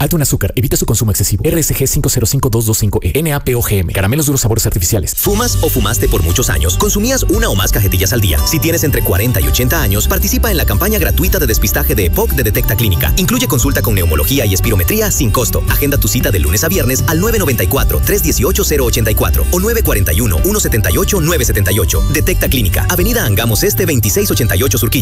Alto en azúcar. Evita su consumo excesivo. RSG 505225E. NaPoGM. Caramelos duros sabores artificiales. ¿Fumas o fumaste por muchos años? ¿Consumías una o más cajetillas al día? Si tienes entre 40 y 80 años, participa en la campaña gratuita de despistaje de EPOC de Detecta Clínica. Incluye consulta con neumología y espirometría sin costo. Agenda tu cita de lunes a viernes al 994-318-084 o 941-178-978. Detecta Clínica. Avenida Angamos Este 2688 Surquillo.